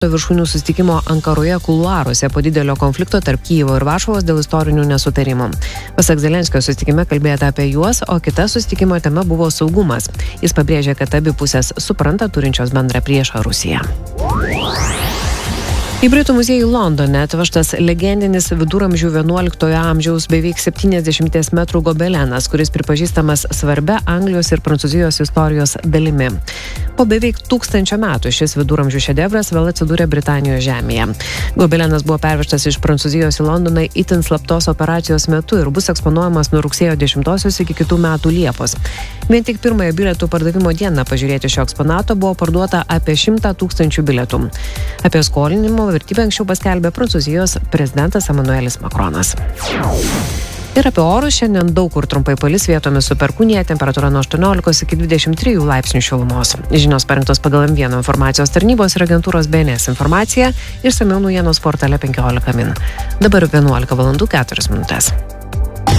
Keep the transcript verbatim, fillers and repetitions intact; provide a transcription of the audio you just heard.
viršūnių susitikimo Ankaroje kuluaruose po didelio konflikto tarp Kijevo ir Varšuvos dėl istorinių nesutarimų. Pasak Zelenskio, susitikime kalbėta apie juos, o kita susitikimo tema buvo saugumas. Jis pabrėžė, kad abi pusės supranta turinčios bendrą priešą Rusiją. Į Britų muziejų Londone atvežtas legendinis viduramžių vienuoliktojo amžiaus beveik septyniasdešimties metrų gobelenas, kuris pripažįstamas svarbia Anglijos ir Prancūzijos istorijos dalimi. Po beveik tūkstančio metų šis viduramžių šedevras vėl atsidūrė Britanijos žemėje. Gobelenas buvo pervežtas iš Prancūzijos į Londoną itin slaptos operacijos metu ir bus eksponuojamas nuo rugsėjo dešimtosios iki kitų metų Liepos. Vien tik pirmąją bilietų pardavimo dieną pažiūrėti šio eksponato buvo parduota apie šimtą tūkstančių bilietų. Apie skolinimo vertybę anksčiau paskelbė Prancūzijos prezidentas Emmanuelis Macronas. Ir apie orus šiandien daug kur trumpai palis, vietomis su perkūnija, temperatūra nuo aštuoniolikos iki dvidešimt trijų laipsnių šilumos. Žinios parengtos pagal M vienas informacijos tarnybos ir agentūros B N S informaciją, išsamiau naujienos portale penkiolika min. Dabar vienuolika valandų keturios minutės.